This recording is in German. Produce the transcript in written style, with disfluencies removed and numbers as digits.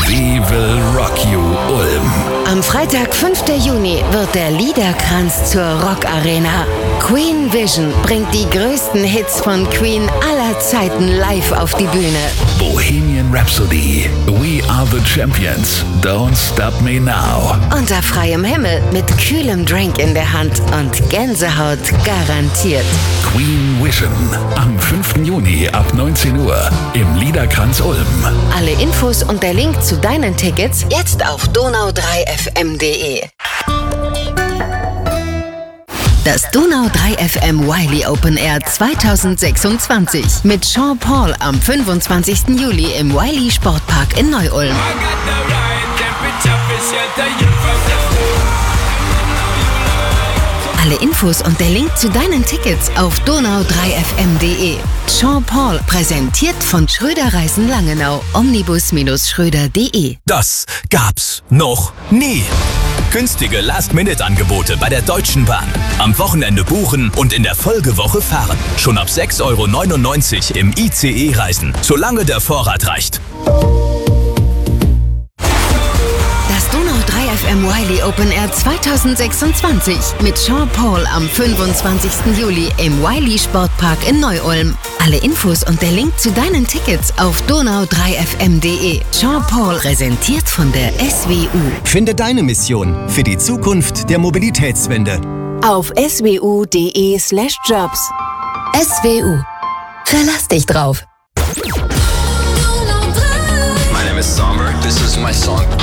We Will Rock You Ulm. Am Freitag, 5. Juni, wird der Liederkranz zur Rock-Arena. Queen Vision bringt die größten Hits von Queen aller Zeiten live auf die Bühne. Bohemian Rhapsody, We Are the Champions, Don't Stop Me Now. Unter freiem Himmel mit kühlem Drink in der Hand und Gänsehaut garantiert. Queen Vision am 5. Juni ab 19 Uhr im Liederkranz Ulm. Alle Infos und der Link zu deinen Tickets jetzt auf donau3fm.de. Das Donau 3 FM Wiley Open Air 2026 mit Sean Paul am 25. Juli im Wiley Sportpark in Neu-Ulm. Alle Infos und der Link zu deinen Tickets auf donau3fm.de. Sean Paul, präsentiert von Schröder Reisen Langenau, omnibus-schröder.de. Das gab's noch nie. Günstige Last-Minute-Angebote bei der Deutschen Bahn. Am Wochenende buchen und in der Folgewoche fahren. Schon ab 6,99 € im ICE reisen, solange der Vorrat reicht. Das Donau 3 FM Wiley Open Air 2026 mit Sean Paul am 25. Juli im Wiley Sportpark in Neu-Ulm. Alle Infos und der Link zu deinen Tickets auf donau3fm.de. Sean Paul, präsentiert von der SWU. Finde deine Mission für die Zukunft der Mobilitätswende Auf swu.de/jobs. SWU. Verlass dich drauf. My name is Somber. This is my song